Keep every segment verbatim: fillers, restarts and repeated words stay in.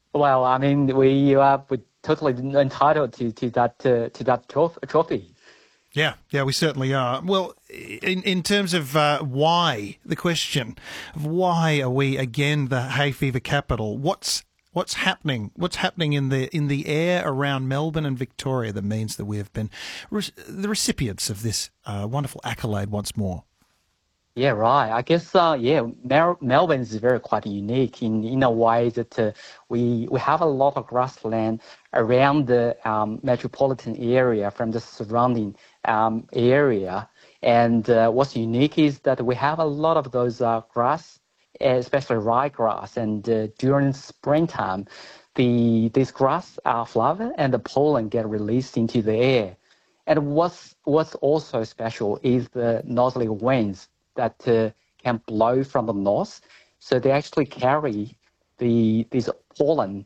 Well, I mean, we are we totally entitled to to that uh, to that troph- trophy. Yeah, yeah, we certainly are. Well, in in terms of uh, why, the question of why are we again the hay fever capital? What's what's happening? What's happening in the in the air around Melbourne and Victoria that means that we have been re- the recipients of this uh, wonderful accolade once more? Yeah, right. I guess uh, yeah, Mel- Melbourne is very quite unique in in a way that uh, we we have a lot of grassland around the um, metropolitan area from the surrounding um, area, and uh, what's unique is that we have a lot of those uh, grass, especially ryegrass, and uh, during springtime, the this grass uh, flower and the pollen get released into the air. And what's what's also special is the northerly winds that uh, can blow from the north. So they actually carry the these pollen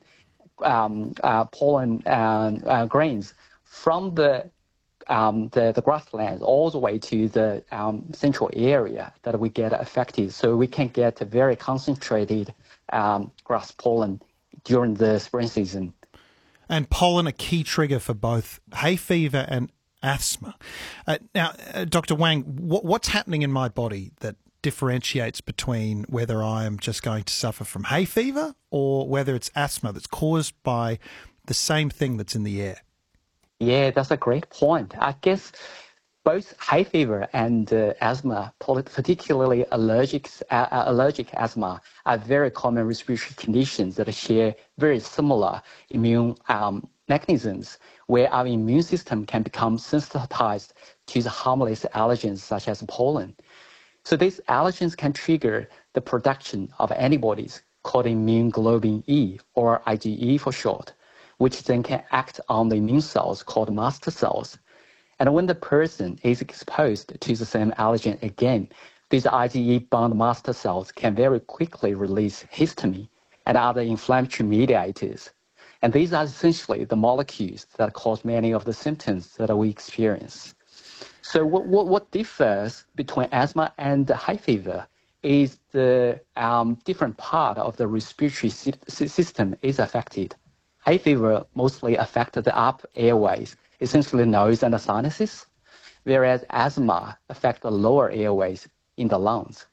um, uh, pollen uh, uh, grains from the um, the, the grasslands all the way to the um, central area that we get affected. So we can get a very concentrated um, grass pollen during the spring season. And pollen a key trigger for both hay fever and asthma. Uh, now, uh, Doctor Wang, what, what's happening in my body that differentiates between whether I am just going to suffer from hay fever or whether it's asthma that's caused by the same thing that's in the air? Yeah, that's a great point. I guess both hay fever and uh, asthma, particularly allergic, uh, allergic asthma, are very common respiratory conditions that share very similar immune um, mechanisms, where our immune system can become sensitized to the harmless allergens such as pollen. So these allergens can trigger the production of antibodies called immune globulin E, or IgE for short, which then can act on the immune cells called mast cells. And when the person is exposed to the same allergen again, these IgE-bound mast cells can very quickly release histamine and other inflammatory mediators. And these are essentially the molecules that cause many of the symptoms that we experience. So what, what, what differs between asthma and hay fever is the um, different part of the respiratory sy- system is affected. Hay fever mostly affects the upper airways, essentially nose and the sinuses, whereas asthma affects the lower airways in the lungs.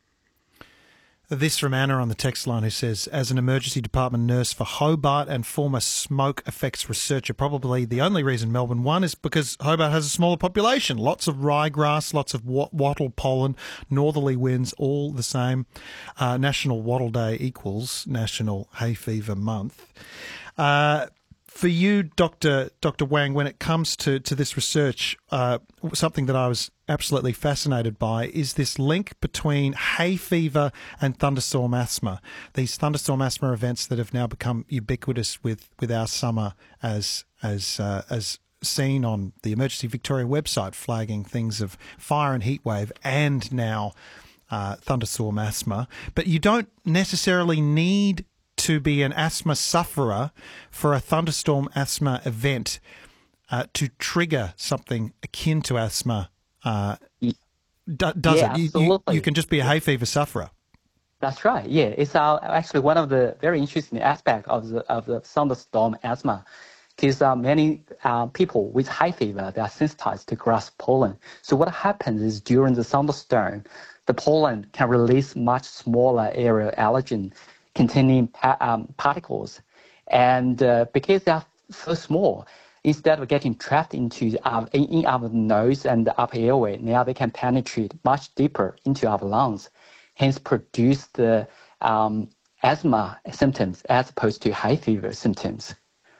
This from Anna on the text line, who says, as an emergency department nurse for Hobart and former smoke effects researcher, probably the only reason Melbourne won is because Hobart has a smaller population. Lots of ryegrass, lots of wattle pollen, northerly winds, all the same. Uh, National Wattle Day equals National Hay Fever Month. Uh, For you, Doctor Doctor Wang, when it comes to, to this research, uh, something that I was absolutely fascinated by is this link between hay fever and thunderstorm asthma. These thunderstorm asthma events that have now become ubiquitous with, with our summer, as as uh, as seen on the Emergency Victoria website, flagging things of fire and heat wave, and now uh, thunderstorm asthma. But you don't necessarily need to be an asthma sufferer for a thunderstorm asthma event uh, to trigger something akin to asthma. Uh, do, does Yeah, it? You, you, absolutely. you can just be a hay fever sufferer. That's right. Yeah, it's uh, actually one of the very interesting aspects of the of the thunderstorm asthma, because uh, many uh, people with hay fever, they are sensitized to grass pollen. So what happens is during the thunderstorm, the pollen can release much smaller area allergen containing pa- um, particles, and uh, because they are so small, instead of getting trapped into our, in, in our nose and the upper airway, now they can penetrate much deeper into our lungs, hence produce the um, asthma symptoms as opposed to hay fever symptoms.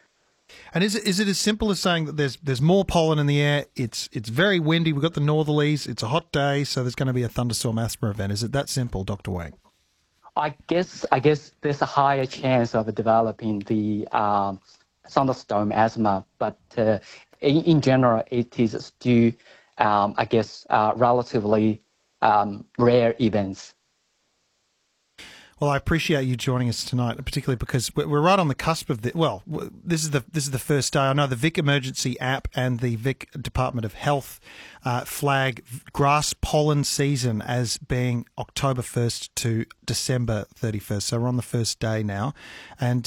And is it is it as simple as saying that there's there's more pollen in the air? It's it's very windy. We've got the northerlies. It's a hot day, so there's going to be a thunderstorm asthma event. Is it that simple, Doctor Wang? I guess I guess there's a higher chance of developing the um, thunderstorm asthma, but uh, in, in general, it is still, um, I guess, uh, relatively um, rare events. Well, I appreciate you joining us tonight, particularly because we're right on the cusp of the. Well, this is the this is the first day. I know the Vic Emergency app and the Vic Department of Health uh, flag grass pollen season as being October first to December thirty-first. So we're on the first day now, and